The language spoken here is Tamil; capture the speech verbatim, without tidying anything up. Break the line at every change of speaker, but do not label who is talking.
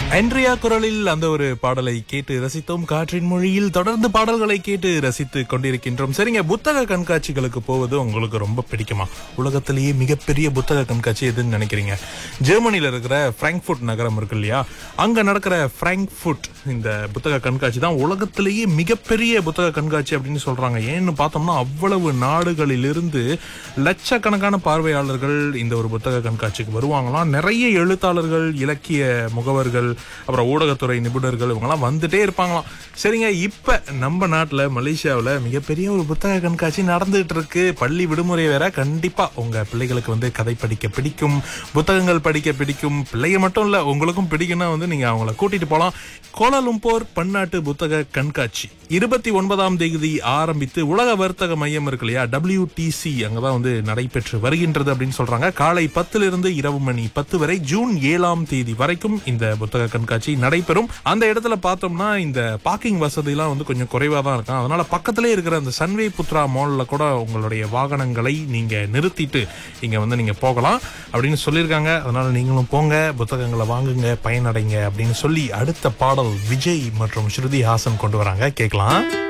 ஆண்ட்ரியா குரலில் அந்த ஒரு பாடலை கேட்டு ரசித்தோம். காற்றின் மொழியில் தொடர்ந்து பாடல்களை கேட்டு ரசித்து கொண்டிருக்கின்றோம். சரிங்க, புத்தக கண்காட்சிகளுக்கு போவது உங்களுக்கு ரொம்ப பிடிக்குமா? உலகத்திலேயே மிகப்பெரிய புத்தக கண்காட்சி எதுன்னு நினைக்கிறீங்க? ஜெர்மனில இருக்கிற பிராங்க்ஃபுட் நகரம் இருக்கு இல்லையா, அங்க நடக்கிற பிராங்க்ஃபுட் இந்த புத்தக கண்காட்சி தான் உலகத்திலேயே மிகப்பெரிய புத்தக கண்காட்சி அப்படின்னு சொல்றாங்க. ஏன்னு பார்த்தோம்னா அவ்வளவு நாடுகளிலிருந்து லட்சக்கணக்கான பார்வையாளர்கள் இந்த ஒரு புத்தக கண்காட்சிக்கு வருவாங்களாம். நிறைய எழுத்தாளர்கள், இலக்கிய முகவர்கள், அப்புறம் ஊடகத்துறை நிபுணர்கள் இவங்கெல்லாம் வந்துட்டே இருப்பாங்களாம். சரிங்க, இப்ப நம்ம நாட்டுல மலேசியாவுல மிகப்பெரிய ஒரு புத்தக கண்காட்சி நடந்துட்டு இருக்கு. பள்ளி விடுமுறை வேற. கண்டிப்பா உங்க பிள்ளைகளுக்கு வந்து கதை படிக்க பிடிக்கும், புத்தகங்கள் படிக்க பிடிக்கும். பிள்ளைங்க மட்டும் இல்ல, உங்களுக்கும் பிடிக்கும்னா வந்து நீங்க அவங்கள கூட்டிட்டு போலாம். கோலாலும்பூர் பன்னாட்டு புத்தக கண்காட்சி இருபத்தி ஒன்பதாம் தேதி ஆரம்பித்து உலக வர்த்தக மையம் இருக்கு இல்லையா, டபிள்யூ டி சி, அங்கதான் வந்து நடைபெற்று வருகின்றது அப்படின்னு சொல்றாங்க. காலை பத்துல இருந்து இரவு மணி பத்து வரை ஜூன் ஏழாம் தேதி வரைக்கும் இந்த புத்தக கண்காட்சி நடைபெறும். அந்த இடத்துல பார்த்தோம்னா இந்த பார்க்கிங் வசதி எல்லாம் வந்து கொஞ்சம் குறைவா தான் இருக்கும். அதனால பக்கத்திலே இருக்கிற அந்த சன்வே புத்ரா மால்ல கூட உங்களுடைய வாகனங்களை நீங்க நிறுத்திட்டு இங்க வந்து நீங்க போகலாம் அப்படின்னு சொல்லியிருக்காங்க. அதனால நீங்களும் போங்க, புத்தகங்களை வாங்குங்க, பயனடைங்க அப்படின்னு சொல்லி அடுத்த பாடல் விஜய் மற்றும் ஸ்ருதி ஹாசன் கொண்டு வராங்க, கேட்கலாம்.